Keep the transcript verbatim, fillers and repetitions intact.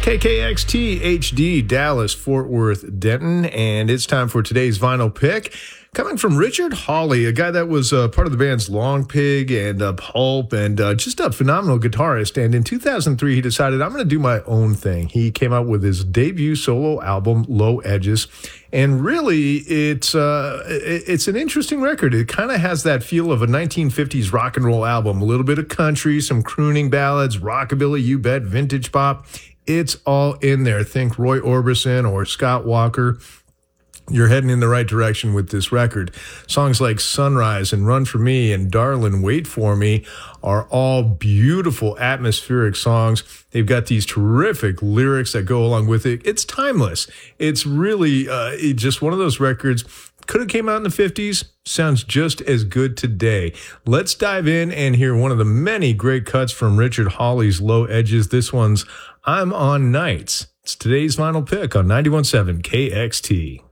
K K X T H D, Dallas, Fort Worth, Denton, and it's time for today's vinyl pick. Coming from Richard Hawley, a guy that was uh, part of the bands Long Pig and uh, Pulp, and uh, just a phenomenal guitarist. And in two thousand three, he decided, I'm going to do my own thing. He came out with his debut solo album, Low Edges. And really, it's uh, it's an interesting record. It kind of has that feel of a nineteen fifties rock and roll album. A little bit of country, some crooning ballads, rockabilly, you bet, vintage pop. It's all in there. Think Roy Orbison or Scott Walker. You're heading in the right direction with this record. Songs like Sunrise and Run For Me and Darlin', Wait For Me are all beautiful atmospheric songs. They've got these terrific lyrics that go along with it. It's timeless. It's really uh, just one of those records. Could have came out in the fifties. Sounds just as good today. Let's dive in and hear one of the many great cuts from Richard Hawley's Low Edges. This one's I'm On Nights. It's today's vinyl pick on ninety-one point seven K X T.